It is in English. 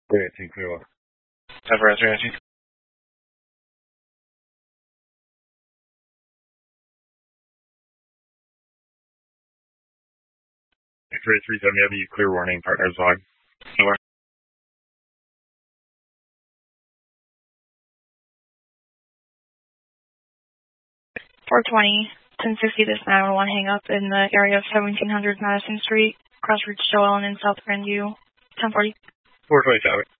318, clear one. 10 for 318. 3837, clear warning, partners log. Over. 420, 1060, this 911 hang up in the area of 1700 Madison Street, Crossroads Joe Ellen in South Grandview, 1040. 427.